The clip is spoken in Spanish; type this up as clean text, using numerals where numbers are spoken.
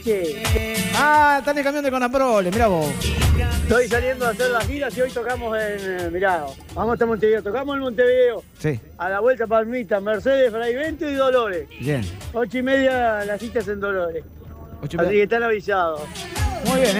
Che, Ah, están en camión de Conaprole, mirá vos. estoy saliendo a hacer las giras y hoy tocamos mirá, vamos hasta Montevideo. Tocamos en Montevideo. Sí, A la vuelta Palmita, Mercedes, Fraivento y Dolores. bien. 8:30 las citas en Dolores. 8 Así que están avisados. Muy bien,